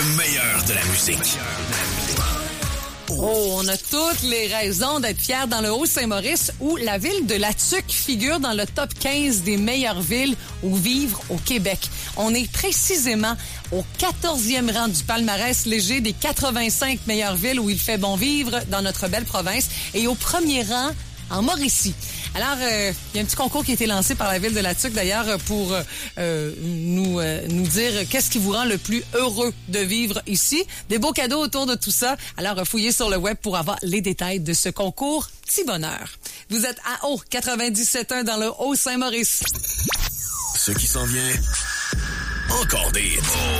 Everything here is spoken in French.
Le meilleur de la musique. Oh, on a toutes les raisons d'être fiers dans le Haut-Saint-Maurice où la ville de La Tuque figure dans le top 15 des meilleures villes où vivre au Québec. On est précisément au 14e rang du palmarès léger des 85 meilleures villes où il fait bon vivre dans notre belle province et au premier rang en Mauricie. Alors, il y a un petit concours qui a été lancé par la ville de La Tuque, d'ailleurs, pour nous dire qu'est-ce qui vous rend le plus heureux de vivre ici. Des beaux cadeaux autour de tout ça. Alors, fouillez sur le web pour avoir les détails de ce concours. Petit bonheur. Vous êtes à 97.1 dans le Haut-Saint-Maurice. Ce qui s'en vient, encore des